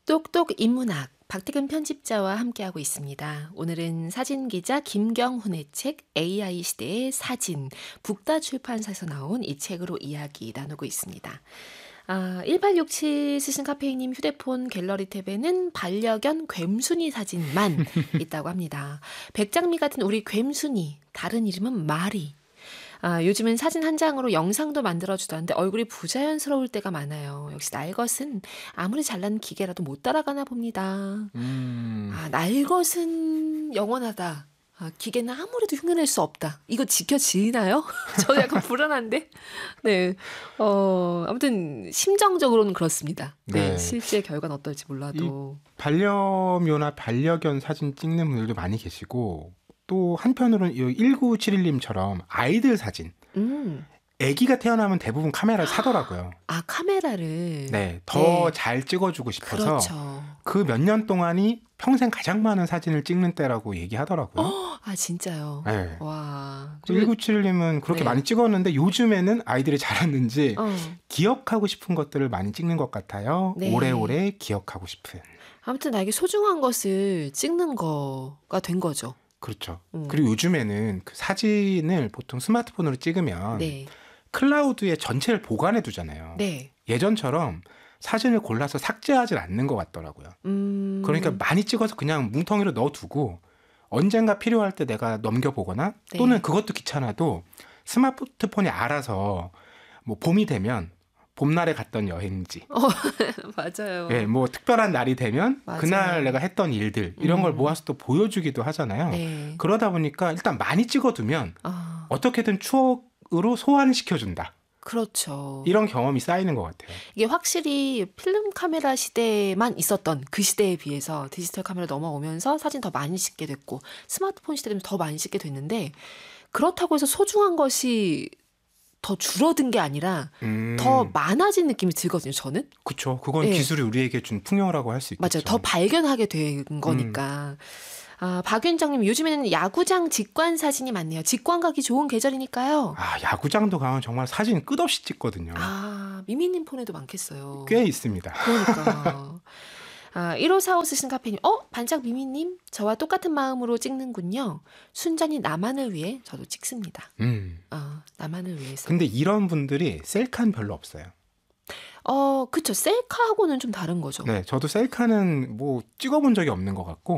똑똑 인문학 박태근 편집자와 함께하고 있습니다. 오늘은 사진기자 김경훈의 책 AI 시대의 사진, 북다 출판사에서 나온 이 책으로 이야기 나누고 있습니다. 1867 쓰신 카페이님 휴대폰 갤러리 탭에는 반려견 괸순이 사진만 있다고 합니다. 백장미 같은 우리 괸순이, 다른 이름은 마리. 요즘은 사진 한 장으로 영상도 만들어주던데 얼굴이 부자연스러울 때가 많아요. 역시 날것은 아무리 잘난 기계라도 못 따라가나 봅니다. 날것은 영원하다. 기계는 아무래도 흉내낼 수 없다. 이거 지켜지나요? 저는 약간 불안한데. 네. 아무튼 심정적으로는 그렇습니다. 네. 네. 실제 결과는 어떨지 몰라도. 반려묘나 반려견 사진 찍는 분들도 많이 계시고 또 한편으로는 1971님처럼 아이들 사진. 아기가 태어나면 대부분 카메라를 사더라고요. 카메라를. 네, 더 잘 찍어주고 싶어서 그렇죠. 그 몇 년 동안이 평생 가장 많은 사진을 찍는 때라고 얘기하더라고요. 진짜요? 네. 와. 1971님은 그렇게 네. 많이 찍었는데 요즘에는 아이들이 자랐는지 기억하고 싶은 것들을 많이 찍는 것 같아요. 네. 오래오래 기억하고 싶은. 아무튼 나에게 소중한 것을 찍는 거가 된 거죠. 그렇죠. 그리고 요즘에는 그 사진을 보통 스마트폰으로 찍으면 네. 클라우드에 전체를 보관해 두잖아요. 네. 예전처럼 사진을 골라서 삭제하지 않는 것 같더라고요. 그러니까 많이 찍어서 그냥 뭉텅이로 넣어두고 언젠가 필요할 때 내가 넘겨보거나 네. 또는 그것도 귀찮아도 스마트폰이 알아서 뭐 봄이 되면 봄날에 갔던 여행지, 맞아요. 예, 뭐 특별한 날이 되면 맞아요. 그날 내가 했던 일들 이런 걸 모아서 또 보여주기도 하잖아요. 네. 그러다 보니까 일단 많이 찍어두면 어떻게든 추억으로 소환시켜준다. 그렇죠. 이런 경험이 쌓이는 것 같아요. 이게 확실히 필름 카메라 시대만 있었던 그 시대에 비해서 디지털 카메라 넘어오면서 사진 더 많이 찍게 됐고 스마트폰 시대 되면 더 많이 찍게 됐는데 그렇다고 해서 소중한 것이 더 줄어든 게 아니라 더 많아진 느낌이 들거든요, 저는. 그렇죠. 그건 네. 기술이 우리에게 준 풍요라고 할 수 있겠죠. 맞아요. 더 발견하게 된 거니까. 박 위원장님, 요즘에는 야구장 직관 사진이 많네요. 직관 가기 좋은 계절이니까요. 야구장도 가면 정말 사진 끝없이 찍거든요. 미미님 폰에도 많겠어요. 꽤 있습니다. 그러니까. 1545 쓰신 카페님, 반짝 미미님, 저와 똑같은 마음으로 찍는군요. 순전히 나만을 위해 저도 찍습니다. 나만을 위해서. 근데 이런 분들이 셀카는 별로 없어요. 그쵸. 셀카하고는 좀 다른 거죠. 네, 저도 셀카는 뭐 찍어본 적이 없는 것 같고